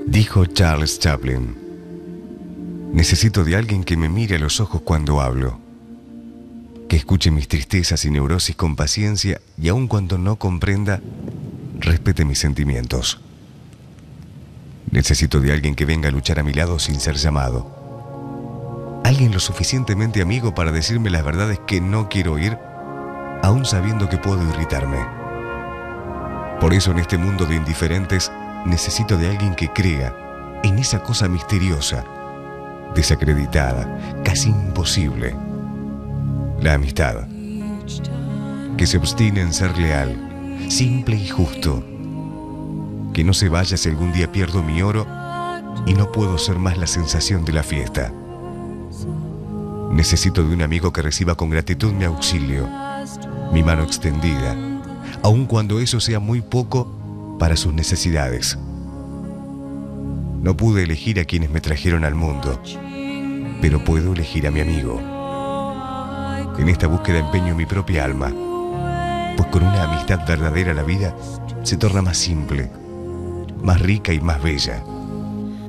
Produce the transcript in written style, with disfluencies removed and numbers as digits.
Dijo Charles Chaplin: necesito de alguien que me mire a los ojos cuando hablo, que escuche mis tristezas y neurosis con paciencia y aun cuando no comprenda, respete mis sentimientos. Necesito de alguien que venga a luchar a mi lado sin ser llamado. Alguien lo suficientemente amigo para decirme las verdades que no quiero oír, aun sabiendo que puedo irritarme. Por eso en este mundo de indiferentes necesito de alguien que crea en esa cosa misteriosa, desacreditada, casi imposible: la amistad. Que se obstine en ser leal, simple y justo. Que no se vaya si algún día pierdo mi oro y no puedo ser más la sensación de la fiesta. Necesito de un amigo que reciba con gratitud mi auxilio, mi mano extendida, aun cuando eso sea muy poco para sus necesidades. No pude elegir a quienes me trajeron al mundo, pero puedo elegir a mi amigo. En esta búsqueda empeño mi propia alma, pues con una amistad verdadera la vida se torna más simple, más rica y más bella.